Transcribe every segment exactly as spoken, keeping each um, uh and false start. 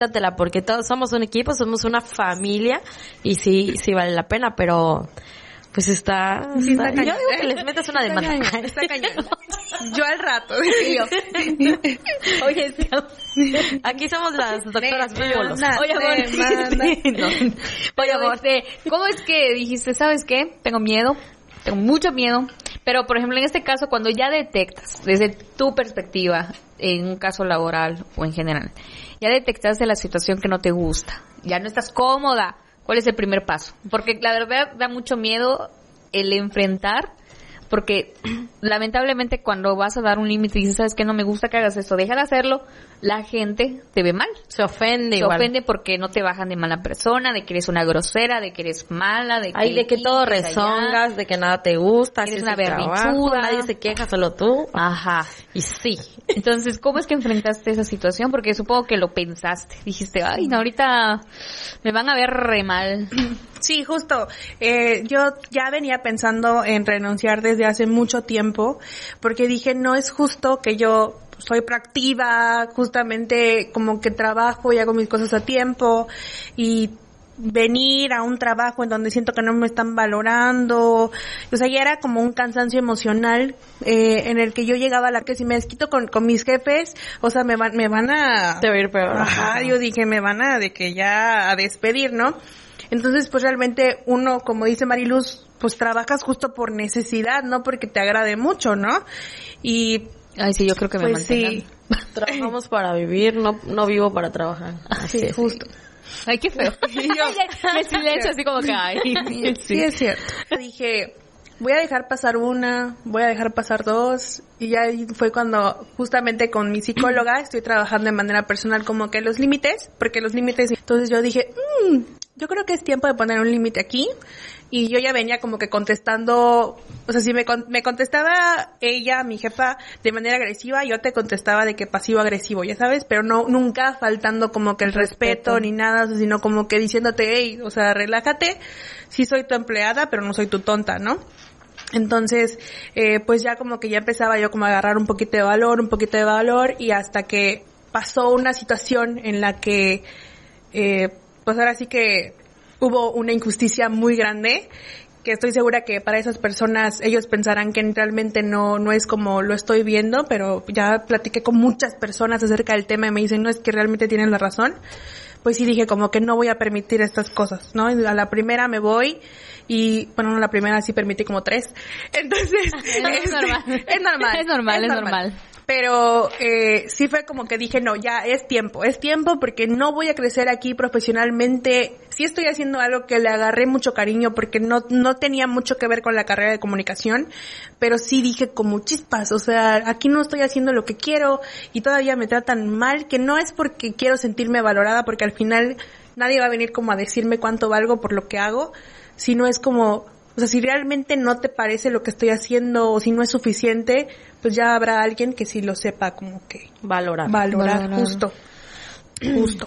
Dátela, porque todos somos un equipo, somos una familia y sí, sí vale la pena, pero pues está... Sí, está está cañón, yo digo ¿eh? que les metas una Está demanda. cañón, está cañón. Yo al rato, y yo. Oye, sí, aquí somos las doctoras Púbolos. Demanda, Oye, amor, demanda. sí, no. Oye, amor, este, ¿cómo es que dijiste, sabes qué? Tengo miedo, tengo mucho miedo, pero por ejemplo en este caso cuando ya detectas desde tu perspectiva en un caso laboral o en general, ya detectaste la situación que no te gusta, ya no estás cómoda, ¿cuál es el primer paso? Porque la verdad da mucho miedo el enfrentar, porque lamentablemente cuando vas a dar un límite y dices, ¿sabes qué? No me gusta que hagas esto, deja de hacerlo, la gente te ve mal. Se ofende Se igual. ofende porque no te bajan de mala persona, de que eres una grosera, de que eres mala, de que... Ay, de que todo dices rezongas, allá. de que nada te gusta, Eres así una es el trabajo, berrinchuda. nadie se queja, solo tú. Ajá. Y sí. Entonces, ¿cómo es que enfrentaste esa situación? Porque supongo que lo pensaste. Dijiste, ay, no, ahorita me van a ver re mal. Sí, justo. Eh, yo ya venía pensando en renunciar desde hace mucho tiempo, porque dije, no es justo que yo soy proactiva, justamente como que trabajo y hago mis cosas a tiempo, y venir a un trabajo en donde siento que no me están valorando, o sea, ya era como un cansancio emocional eh, en el que yo llegaba a la que si me desquito con, con mis jefes, o sea, me van, me van a... Te va a ir peor. Ajá, yo dije, me van a, de que ya a despedir, ¿no? Entonces, pues realmente uno, como dice Mariluz, pues trabajas justo por necesidad, no porque te agrade mucho, ¿no? Y Ay, sí, yo creo que me pues mantengan. sí, Trabajamos para vivir, no no vivo para trabajar. Así sí, es. justo. Ay, qué feo. Y yo- Me silencio así como que, ay. Sí, es cierto. Dije, voy a dejar pasar una, voy a dejar pasar dos, y ya ahí fue cuando justamente con mi psicóloga estoy trabajando de manera personal como que los límites, porque los límites, entonces yo dije, mmm, yo creo que es tiempo de poner un límite aquí, y yo ya venía como que contestando, o sea, si me, con- me contestaba ella, mi jefa, de manera agresiva, yo te contestaba de que pasivo-agresivo, ya sabes, pero no, nunca faltando como que el respeto, Respeto. ni nada, o sea, sino como que diciéndote, hey, o sea, relájate, sí soy tu empleada, pero no soy tu tonta, ¿no? Entonces, eh, pues ya como que ya empezaba yo como a agarrar un poquito de valor, un poquito de valor, y hasta que pasó una situación en la que, eh, pues ahora sí que hubo una injusticia muy grande, que estoy segura que para esas personas ellos pensarán que realmente no no es como lo estoy viendo, pero ya platiqué con muchas personas acerca del tema y me dicen, no, es que realmente tienen la razón. Pues sí dije como que no voy a permitir estas cosas, ¿no? Y a la primera me voy y, bueno, no, la primera sí permití como tres. Entonces, Es este, normal. es normal. Es normal, es normal. Pero eh, sí fue como que dije, no, ya es tiempo, es tiempo porque no voy a crecer aquí profesionalmente. Sí estoy haciendo algo que le agarré mucho cariño porque no no tenía mucho que ver con la carrera de comunicación, pero sí dije como chispas, o sea, aquí no estoy haciendo lo que quiero y todavía me tratan mal, que no es porque quiero sentirme valorada, porque al final nadie va a venir como a decirme cuánto valgo por lo que hago, sino es como... O sea, si realmente no te parece lo que estoy haciendo o si no es suficiente, pues ya habrá alguien que sí lo sepa como que Valorar. valorar, Valorar. justo. Justo.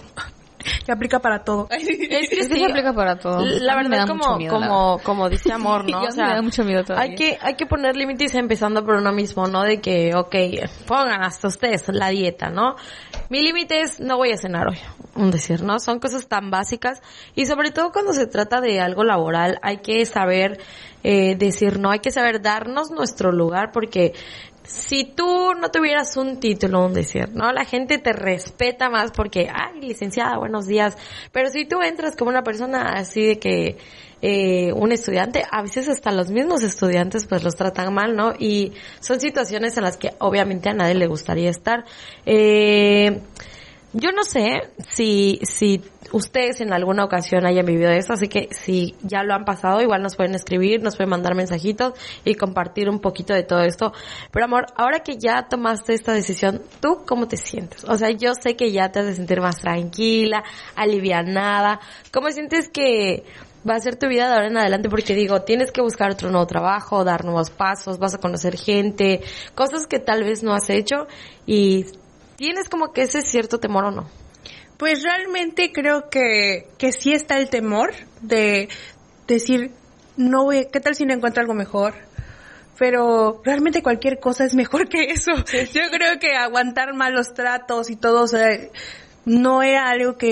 Y aplica para todo. Es que Es que sí, se aplica para todo. La A mí me verdad da es mucho como, miedo, la como, como dice Amor, ¿no? Yo O me sea, da mucho miedo todavía. hay que, hay que poner límites empezando por uno mismo, ¿no? De que, ok, pongan hasta ustedes la dieta, ¿no? Mi límite es, no voy a cenar hoy, un decir, ¿no? Son cosas tan básicas y sobre todo cuando se trata de algo laboral hay que saber eh, decir no, hay que saber darnos nuestro lugar porque si tú no tuvieras un título, un decir, ¿no? La gente te respeta más porque, ay, licenciada, buenos días. Pero si tú entras como una persona así de que, eh, un estudiante, a veces hasta los mismos estudiantes pues los tratan mal, ¿no? Y son situaciones en las que obviamente a nadie le gustaría estar. Eh, yo no sé si, si ustedes en alguna ocasión hayan vivido esto, así que si ya lo han pasado, igual nos pueden escribir, nos pueden mandar mensajitos y compartir un poquito de todo esto. Pero amor, ahora que ya tomaste esta decisión, ¿tú cómo te sientes? O sea, yo sé que ya te has de sentir más tranquila, alivianada. ¿Cómo sientes que va a ser tu vida de ahora en adelante? Porque digo, tienes que buscar otro nuevo trabajo, dar nuevos pasos, vas a conocer gente, cosas que tal vez no has hecho y ¿tienes como que ese cierto temor o no? Pues realmente creo que, que sí está el temor de decir, no voy, ¿qué tal si no encuentro algo mejor? Pero realmente cualquier cosa es mejor que eso. Yo creo que aguantar malos tratos y todo, o sea, no era algo que